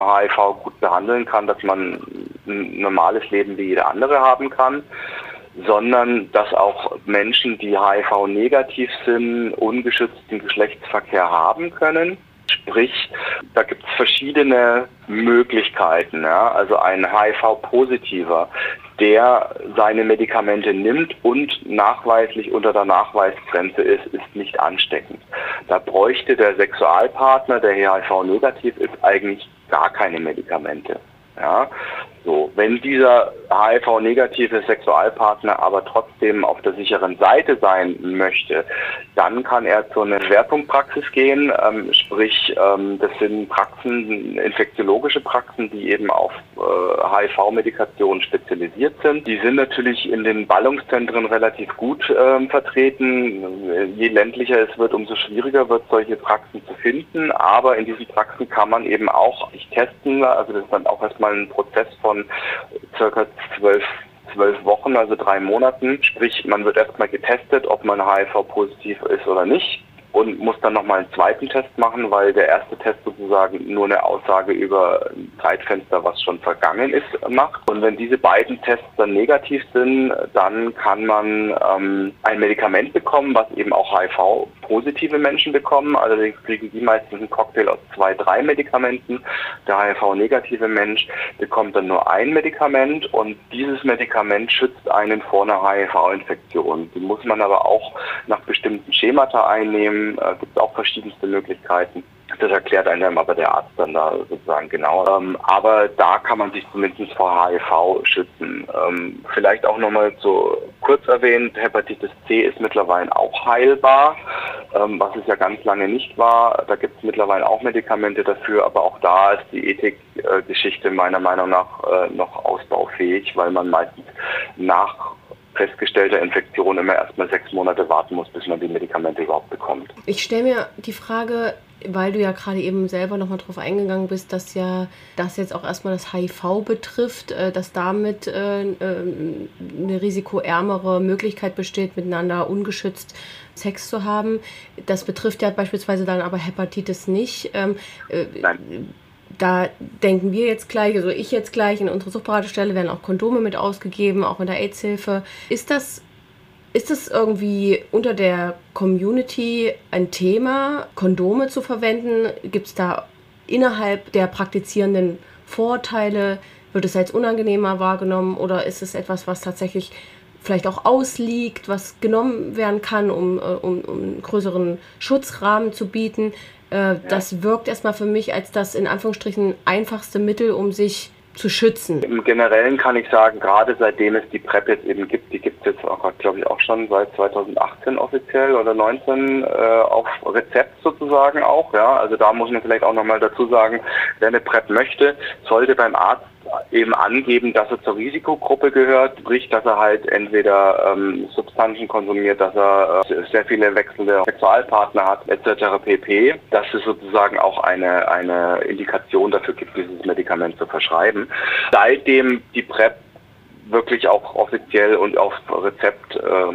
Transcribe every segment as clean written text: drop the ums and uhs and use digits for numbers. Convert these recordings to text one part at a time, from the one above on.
HIV gut behandeln kann, dass man ein normales Leben wie jeder andere haben kann, sondern dass auch Menschen, die HIV-negativ sind, ungeschützten Geschlechtsverkehr haben können. Sprich, da gibt es verschiedene Möglichkeiten. Ja? Also ein HIV-Positiver, der seine Medikamente nimmt und nachweislich unter der Nachweisgrenze ist nicht ansteckend. Da bräuchte der Sexualpartner, der HIV-negativ ist, eigentlich gar keine Medikamente. Ja? So, wenn dieser HIV-negative Sexualpartner aber trotzdem auf der sicheren Seite sein möchte, dann kann er zu einer Schwerpunktpraxis gehen, sprich, das sind Praxen, infektiologische Praxen, die eben auf HIV-Medikation spezialisiert sind. Die sind natürlich in den Ballungszentren relativ gut vertreten. Je ländlicher es wird, umso schwieriger wird, solche Praxen zu finden. Aber in diesen Praxen kann man eben auch sich testen. Also das ist dann auch erstmal ein Prozess von circa 12 Wochen, also 3 Monaten. Sprich, man wird erstmal getestet, ob man HIV-positiv ist oder nicht. Und muss dann nochmal einen zweiten Test machen, weil der erste Test sozusagen nur eine Aussage über ein Zeitfenster, was schon vergangen ist, macht. Und wenn diese beiden Tests dann negativ sind, dann kann man ein Medikament bekommen, was eben auch HIV-positive Menschen bekommen. Allerdings kriegen die meistens einen Cocktail aus 2, 3 Medikamenten. Der HIV-negative Mensch bekommt dann nur ein Medikament und dieses Medikament schützt einen vor einer HIV-Infektion. Die muss man aber auch nach bestimmten Schemata einnehmen. Gibt es auch verschiedenste Möglichkeiten. Das erklärt einem aber der Arzt dann da sozusagen genau. Aber da kann man sich zumindest vor HIV schützen. Vielleicht auch nochmal so kurz erwähnt, Hepatitis C ist mittlerweile auch heilbar, was es ja ganz lange nicht war. Da gibt es mittlerweile auch Medikamente dafür, aber auch da ist die Ethikgeschichte meiner Meinung nach noch ausbaufähig, weil man meistens nach festgestellter Infektion immer erstmal 6 Monate warten muss, bis man die Medikamente überhaupt bekommt. Ich stelle mir die Frage, weil du ja gerade eben selber nochmal drauf eingegangen bist, dass ja das jetzt auch erstmal das HIV betrifft, dass damit eine risikoärmere Möglichkeit besteht, miteinander ungeschützt Sex zu haben. Das betrifft ja beispielsweise dann aber Hepatitis nicht. Nein. Da denken wir jetzt gleich, also ich jetzt gleich, in unserer Suchtberatungsstelle werden auch Kondome mit ausgegeben, auch in der AIDS-Hilfe. Ist das irgendwie unter der Community ein Thema, Kondome zu verwenden? Gibt es da innerhalb der Praktizierenden Vorteile? Wird es als unangenehmer wahrgenommen oder ist es etwas, was tatsächlich vielleicht auch ausliegt, was genommen werden kann, um einen größeren Schutzrahmen zu bieten? Das wirkt erstmal für mich als das in Anführungsstrichen einfachste Mittel, um sich zu schützen. Im Generellen kann ich sagen, gerade seitdem es die PrEP jetzt eben gibt, die gibt es jetzt auch, glaube ich, auch schon seit 2018 offiziell oder 19 auf Rezept sozusagen auch. Ja, also da muss man vielleicht auch nochmal dazu sagen, wer eine PrEP möchte, sollte beim Arzt eben angeben, dass er zur Risikogruppe gehört, sprich, dass er halt entweder Substanzen konsumiert, dass er sehr viele wechselnde Sexualpartner hat, etc. pp., dass es sozusagen auch eine Indikation dafür gibt, dieses Medikament zu verschreiben. Seitdem die PrEP wirklich auch offiziell und auf Rezept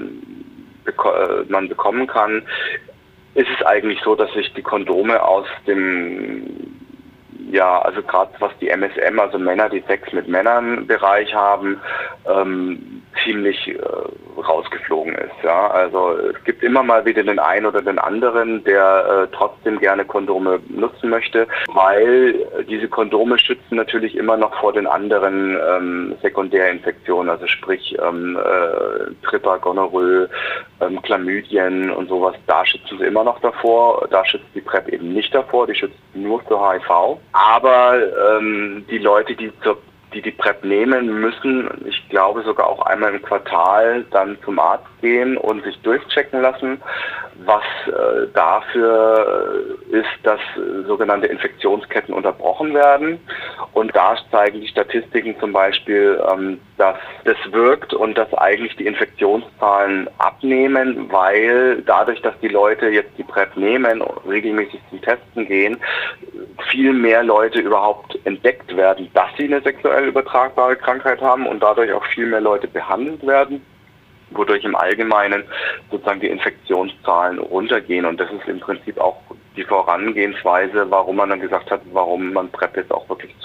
man bekommen kann, ist es eigentlich so, dass sich die Kondome aus dem also gerade was die MSM, also Männer, die Sex mit Männern Bereich haben, ziemlich rausgeflogen ist. Ja, also es gibt immer mal wieder den einen oder den anderen, der trotzdem gerne Kondome nutzen möchte, weil diese Kondome schützen natürlich immer noch vor den anderen Sekundärinfektionen, also sprich Tripper, Gonorrhoe, Chlamydien und sowas. Da schützen sie immer noch davor. Da schützt die PrEP eben nicht davor. Die schützt nur für HIV. Aber die Leute, die die PrEP nehmen, müssen, ich glaube sogar auch einmal im Quartal dann zum Arzt gehen und sich durchchecken lassen, was dafür ist, dass sogenannte Infektionsketten unterbrochen werden. Und da zeigen die Statistiken zum Beispiel, dass das wirkt und dass eigentlich die Infektionszahlen abnehmen, weil dadurch, dass die Leute jetzt die PrEP nehmen und regelmäßig zum Testen gehen, viel mehr Leute überhaupt entdeckt werden, dass sie eine sexuell übertragbare Krankheit haben und dadurch auch viel mehr Leute behandelt werden, wodurch im Allgemeinen sozusagen die Infektionszahlen runtergehen. Und das ist im Prinzip auch die Vorangehensweise, warum man dann gesagt hat, warum man PrEP jetzt auch wirklich